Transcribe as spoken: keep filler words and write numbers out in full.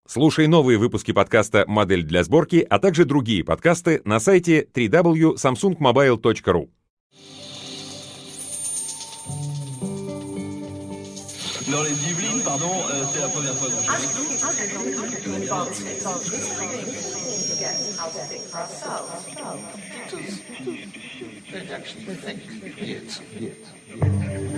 Слушай новые выпуски подкаста «Модель для сборки», а также другие подкасты на сайте дабл ю дабл ю дабл ю точка samsung mobile точка ру. Dans les Yvelines, pardon, euh, c'est la première fois que je Let's actually think. Yes, yes, yes.